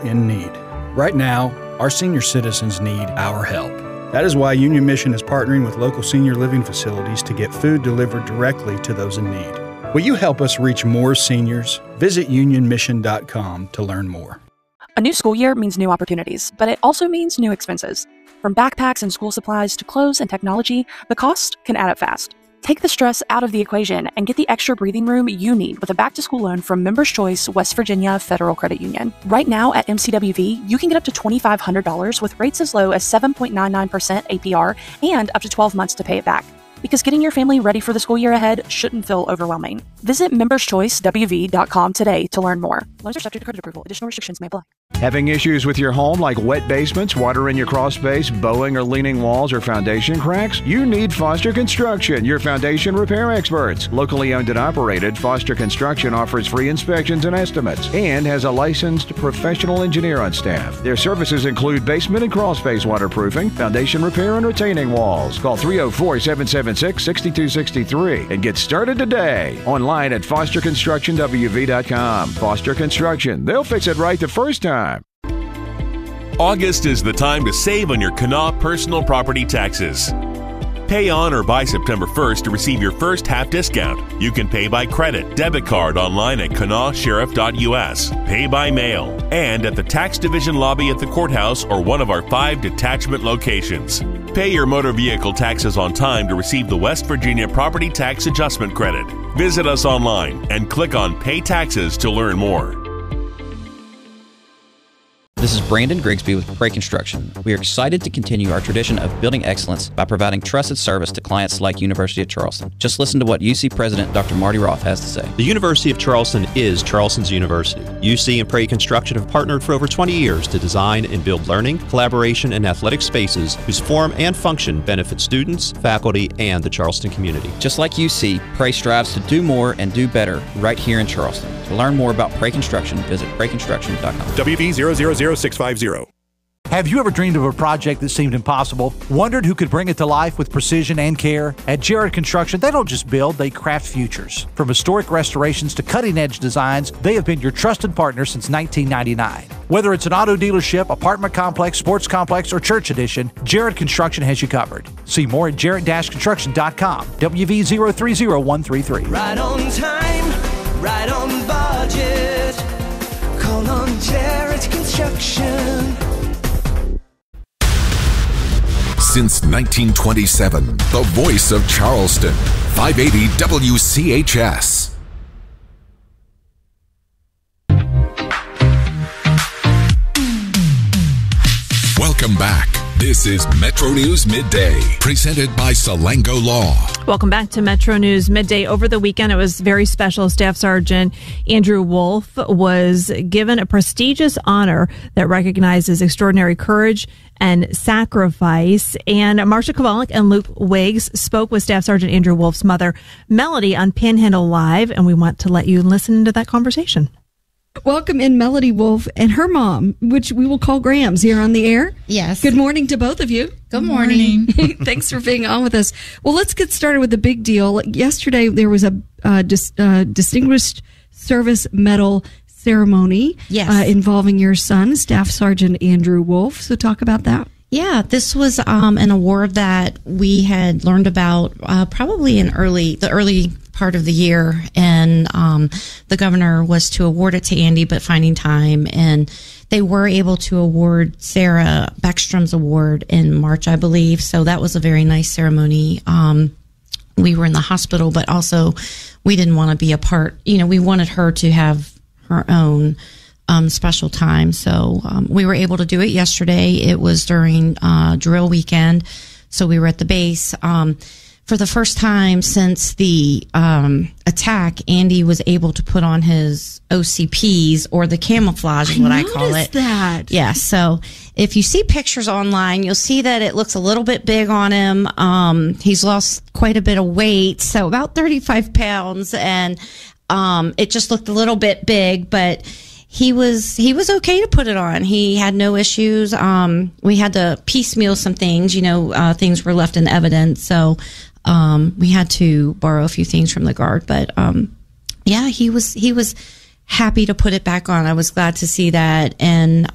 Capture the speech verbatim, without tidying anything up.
in need. Right now, our senior citizens need our help. That is why Union Mission is partnering with local senior living facilities to get food delivered directly to those in need. Will you help us reach more seniors? Visit union mission dot com to learn more. A new school year means new opportunities, but it also means new expenses. From backpacks and school supplies to clothes and technology, the cost can add up fast. Take the stress out of the equation and get the extra breathing room you need with a back-to-school loan from Members Choice West Virginia Federal Credit Union. Right now at M C W V, you can get up to two thousand five hundred dollars with rates as low as seven point nine nine percent A P R and up to twelve months to pay it back. Because getting your family ready for the school year ahead shouldn't feel overwhelming. Visit members choice w v dot com today to learn more. Loans are subject to credit approval. Additional restrictions may apply. Having issues with your home like wet basements, water in your crawl space, bowing or leaning walls, or foundation cracks? You need Foster Construction, your foundation repair experts. Locally owned and operated, Foster Construction offers free inspections and estimates and has a licensed professional engineer on staff. Their services include basement and crawl space waterproofing, foundation repair, and retaining walls. Call three oh four, seven seven six, six two six three and get started today. Online at foster construction w v dot com. Foster Construction. They'll fix it right the first time. August is the time to save on your Kanawha personal property taxes. Pay on or by September first to receive your first half discount. You can pay by credit, debit card online at kanawha sheriff dot u s, pay by mail, and at the tax division lobby at the courthouse or one of our five detachment locations. Pay your motor vehicle taxes on time to receive the West Virginia Property Tax Adjustment Credit. Visit us online and click on Pay Taxes to learn more. This is Brandon Grigsby with Prey Construction. We are excited to continue our tradition of building excellence by providing trusted service to clients like University of Charleston. Just listen to what U C President Doctor Marty Roth has to say. The University of Charleston is Charleston's university. U C and Prey Construction have partnered for over twenty years to design and build learning, collaboration, and athletic spaces whose form and function benefit students, faculty, and the Charleston community. Just like U C, Prey strives to do more and do better right here in Charleston. To learn more about Prey Construction, visit prey construction dot com. W V zero zero zero six five zero. Have you ever dreamed of a project that seemed impossible? Wondered who could bring it to life with precision and care? At Jared Construction, they don't just build, they craft futures. From historic restorations to cutting-edge designs, they have been your trusted partner since nineteen ninety-nine. Whether it's an auto dealership, apartment complex, sports complex, or church addition, Jared Construction has you covered. See more at jared construction dot com. W V zero three zero one three three. Right on time, right on budget. Call on Jared Construction. Since nineteen twenty-seven, the voice of Charleston, five eighty W C H S. Welcome back. This is Metro News Midday, presented by Salango Law. Welcome back to Metro News Midday. Over the weekend, it was very special. Staff Sergeant Andrew Wolf was given a prestigious honor that recognizes extraordinary courage and sacrifice. And Marsha Kovalik and Luke Wiggs spoke with Staff Sergeant Andrew Wolf's mother, Melody, on Panhandle Live, and we want to let you listen to that conversation. Welcome in Melody Wolf and her mom, which we will call Grams, here on the air. Yes. Good morning to both of you. Good morning. Thanks for being on with us. Well, let's get started with the big deal. Yesterday, there was a uh, dis- uh, Distinguished Service Medal ceremony yes. uh, involving your son, Staff Sergeant Andrew Wolf. So talk about that. Yeah, this was um, an award that we had learned about uh, probably in early the early part of the year, and um, the governor was to award it to Andy, but finding time, and they were able to award Sarah Beckstrom's award in March, I believe. So that was a very nice ceremony. Um, we were in the hospital, but also we didn't want to be a part. You know, we wanted her to have her own Um, special time. So um, we were able to do it yesterday. It was during uh, drill weekend. So we were at the base. Um, for the first time since the um, attack, Andy was able to put on his O C Ps, or the camouflage is what I, I call it. that. Yeah. So if you see pictures online, you'll see that it looks a little bit big on him. Um, he's lost quite a bit of weight. So about thirty-five pounds, and um, it just looked a little bit big, but He was he was okay to put it on. He had no issues. Um, we had to piecemeal some things. You know, uh, things were left in evidence, so um, we had to borrow a few things from the guard. But um, yeah, he was he was happy to put it back on. I was glad to see that, and